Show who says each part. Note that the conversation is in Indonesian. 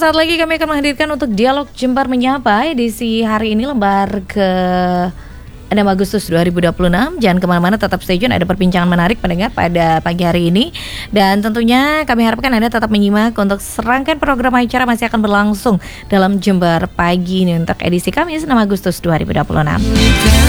Speaker 1: sesaat lagi kami akan menghadirkan untuk Dialog Jember Menyapa edisi hari ini lembar ke 6 Agustus 2026. Jangan kemana-mana, tetap stay tune, ada perbincangan menarik pendengar pada pagi hari ini. Dan tentunya kami harapkan Anda tetap menyimak untuk serangkaian program acara masih akan berlangsung dalam Jember Pagi ini untuk edisi Kamis 6 Agustus 2026.